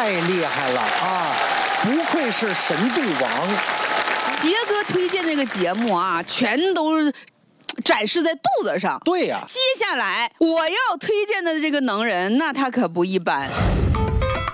太厉害了啊！不愧是神度王。 杰哥推荐这个节目啊，全都是展示在肚子上。 对呀。 接下来我要推荐的这个能人，那他可不一般。